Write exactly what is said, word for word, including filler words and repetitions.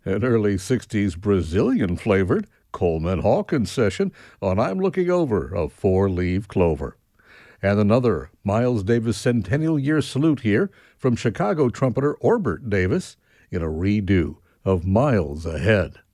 An early sixties Brazilian-flavored Coleman Hawkins session on I'm Looking Over a Four-Leaf Clover. And another Miles Davis Centennial Year salute here from Chicago trumpeter Orbert Davis in a redo of Miles Ahead.